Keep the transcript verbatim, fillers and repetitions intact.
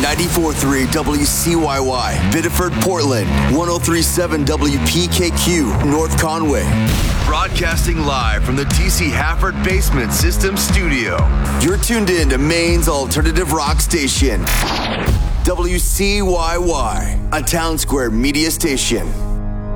ninety-four point three W C Y Y, Biddeford, Portland, one oh three point seven W P K Q, North Conway. Broadcasting live from the T C Hafford Basement System Studio. You're tuned in to Maine's alternative rock station, W C Y Y, a Town Square media station.